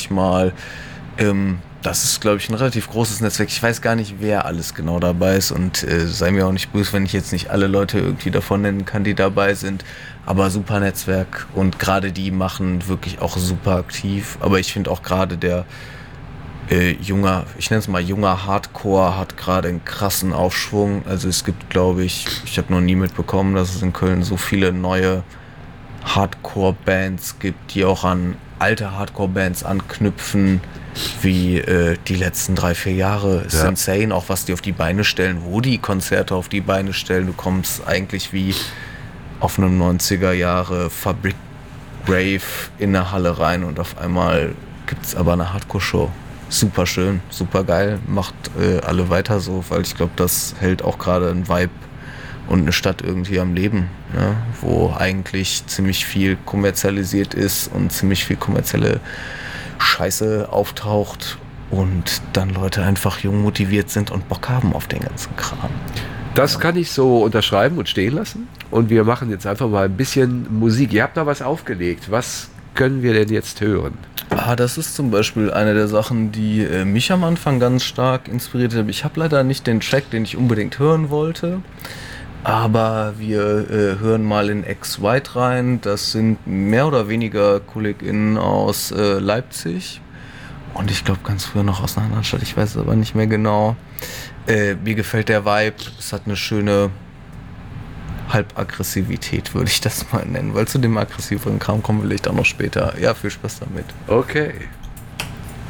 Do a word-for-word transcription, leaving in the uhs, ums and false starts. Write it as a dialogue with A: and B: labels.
A: ich mal. Ähm, das ist, glaube ich, ein relativ großes Netzwerk. Ich weiß gar nicht, wer alles genau dabei ist und äh, sei mir auch nicht böse, wenn ich jetzt nicht alle Leute irgendwie davon nennen kann, die dabei sind. Aber super Netzwerk und gerade die machen wirklich auch super aktiv. Aber ich finde auch gerade der äh, junger, ich nenne es mal junger Hardcore hat gerade einen krassen Aufschwung. Also es gibt, glaube ich, ich habe noch nie mitbekommen, dass es in Köln so viele neue Hardcore-Bands gibt, die auch an alte Hardcore-Bands anknüpfen, wie äh, die letzten drei, vier Jahre. Ist
B: Ja.
A: insane, auch was die auf die Beine stellen, wo die Konzerte auf die Beine stellen. Du kommst eigentlich wie auf einem neunziger Jahre Fabrik Rave in eine Halle rein und auf einmal gibt's aber eine Hardcore-Show. Super schön, super geil, macht äh, alle weiter so, weil ich glaube, das hält auch gerade ein Vibe und eine Stadt irgendwie am Leben, ne? Wo eigentlich ziemlich viel kommerzialisiert ist und ziemlich viel kommerzielle Scheiße auftaucht und dann Leute einfach jung motiviert sind und Bock haben auf den ganzen Kram.
B: Das kann ich so unterschreiben und stehen lassen. Und wir machen jetzt einfach mal ein bisschen Musik. Ihr habt da was aufgelegt. Was können wir denn jetzt hören?
A: Ah, das ist zum Beispiel eine der Sachen, die äh, mich am Anfang ganz stark inspiriert hat. Ich habe leider nicht den Track, den ich unbedingt hören wollte. Aber wir äh, hören mal in X-White rein. Das sind mehr oder weniger KollegInnen aus äh, Leipzig. Und ich glaube ganz früher noch aus einer anderen Stadt. Ich weiß es aber nicht mehr genau. Äh, mir gefällt der Vibe. Es hat eine schöne Halbaggressivität, würde ich das mal nennen. Weil zu dem aggressiveren Kram kommen wir vielleicht auch noch später. Ja, viel Spaß damit.
B: Okay.